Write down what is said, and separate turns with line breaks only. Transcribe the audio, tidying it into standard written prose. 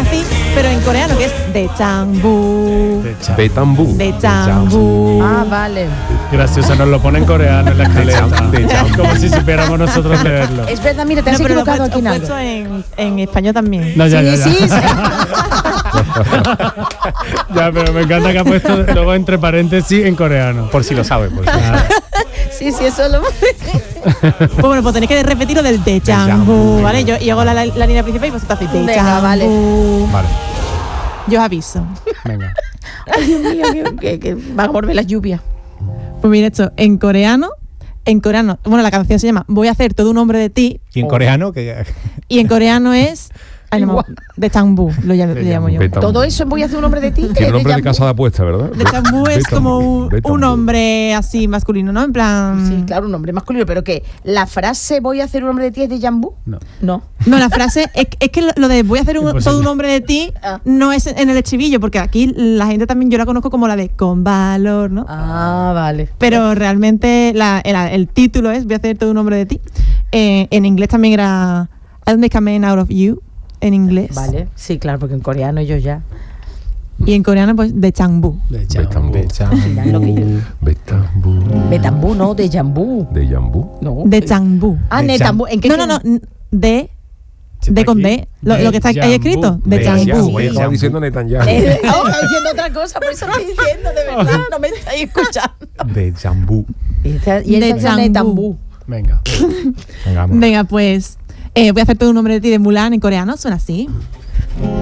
así, pero en coreano, que es de Changbu.
De Tambú.
De Changbu.
Ah, vale.
Gracioso, nos lo pone en coreano en la escaleta.
De Changbu.
Como si supiéramos nosotros leerlo.
Es verdad, mira, te has
No, pero lo he
equivocado aquí en
puesto
algo.
en español también.
No, ya.
Sí.
Ya, pero me encanta que ha puesto luego entre paréntesis en coreano.
Por si lo sabe, por si lo
Ah,
Sí, eso lo...
Pues bueno, pues tenéis que repetirlo del de Changbu, ¿vale? Yo hago la línea principal y vosotros hacéis de
Venga,
Changbu.
vale.
Vale.
Yo os aviso.
venga.
Ay, Dios mío, que va a volver la lluvia.
Pues mira, esto, en coreano, bueno, la canción se llama Voy a hacer todo un hombre de ti,
Y en coreano, que
y en coreano es de Changbu, lo llamo yo.
De Tambú.
Todo eso voy a hacer un hombre de ti.
Tiene nombre de
Yambu.
casa de apuesta, ¿verdad?
De Changbu es como
de Tambú.
un hombre así masculino, ¿no? En plan...
Sí, claro, un hombre masculino, pero que la frase voy a hacer un hombre de ti es de Yambu.
No.
No.
No, la frase es que lo de voy a hacer
Imposible.
todo un hombre de ti
Ah.
no es en el estribillo, porque aquí la gente también yo la conozco como la de con valor, ¿no?
Ah, vale.
Pero realmente el título es voy a hacer todo un hombre de ti. En inglés también era I'll make a man out of you, en inglés.
Vale, sí, claro, porque en coreano yo ya.
Y en coreano pues de Changbu.
De
Tambú.
Mira lo que yo-
De Tambú.
Betambú, no, de Yambú.
De Yambú.
No.
De Changbu.
Ah,
De
Netambú. ¿En qué
No, de con D, lo que está ahí
Jambu.
escrito, de
De
Changbu.
Jambu.
Estaba diciendo Netanyahu.
Estaba diciendo otra cosa, por eso estoy diciendo, de verdad, no me estáis escuchando.
De Jambú.
Y esta
De
es
Yambú.
Netambú.
Venga.
Venga, vamos.
Venga, pues voy a hacer todo un nombre de ti de Mulan en coreano, suena así.